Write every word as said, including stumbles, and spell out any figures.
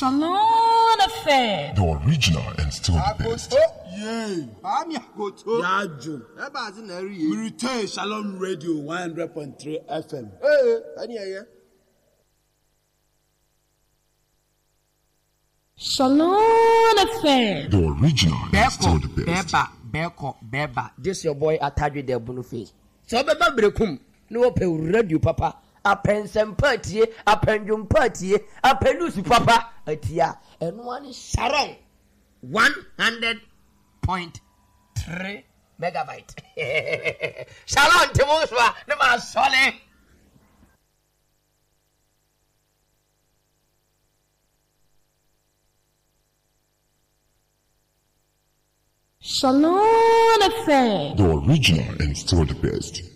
Shalom Affair. The original and still the best. Yay! I'm your go-to. Yajo. We return Shalom Radio one hundred point three F M. Hey, any here? Shalom Affair. The original and still the best. Beba, Beko, Beba. This your boy Atadri de Bonuface. So Beba Brekum. No pe radio papa. Apen sempati, apen jumpati, apen lucy papa. Atia. And one is Sharon. One hundred point three megabyte. Shalom Timoswa. Nema Sole. Shalom Affair. The original and still the best.